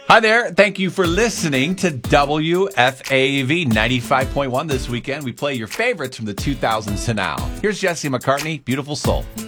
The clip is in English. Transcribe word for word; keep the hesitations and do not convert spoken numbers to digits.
Hi there. Thank you for listening to W F A V ninety-five point one this weekend. We play your favorites from the two thousands to now. Here's Jesse McCartney, Beautiful Soul.